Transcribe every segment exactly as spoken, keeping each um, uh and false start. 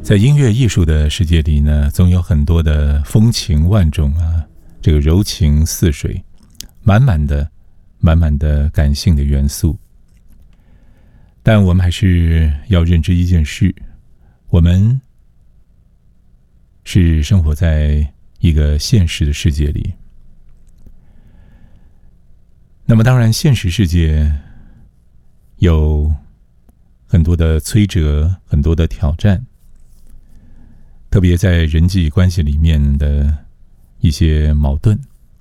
在音乐艺术的世界里呢，总有很多的风情万种啊，这个柔情似水，满满的满满的感性的元素。但我们还是要认知一件事，我们是生活在一个现实的世界里。那么当然现实世界有很多的摧折，很多的挑战，特别在人际关系里面的一些矛盾。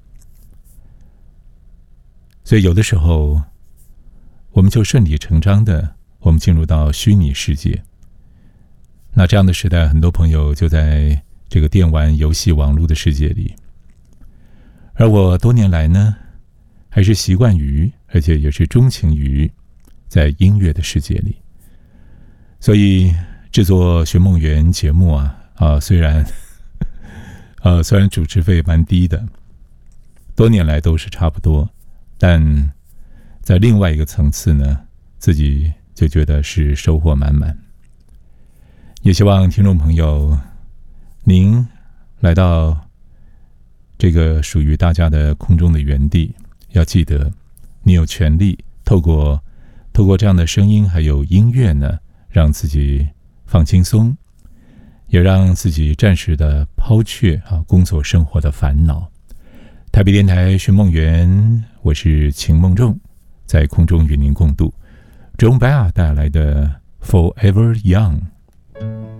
所以有的时候我们就顺理成章的我们进入到虚拟世界。那这样的时代，很多朋友就在这个电玩游戏网络的世界里，而我多年来呢还是习惯于，而且也是钟情于在音乐的世界里。所以制作寻梦园节目啊啊，虽然呃虽然主持费蛮低的，多年来都是差不多，但在另外一个层次呢，自己就觉得是收获满满。也希望听众朋友您来到这个属于大家的空中的园地，要记得你有权利透过透过这样的声音还有音乐呢，让自己放轻松，也让自己暂时的抛却啊工作生活的烦恼。台北电台寻梦园，我是秦梦仲，在空中与您共度。John Baer 带来的 Forever Young。